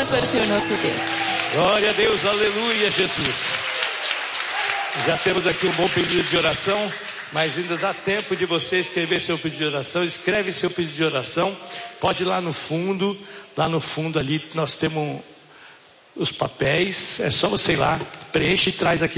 para o Senhor nosso Deus. Glória a Deus, aleluia, Jesus. Já temos aqui um bom pedido de oração, mas ainda dá tempo de você escrever seu pedido de oração. Escreve seu pedido de oração. Pode ir lá no fundo ali nós temos os papéis. É só você ir lá, preenche e traz aqui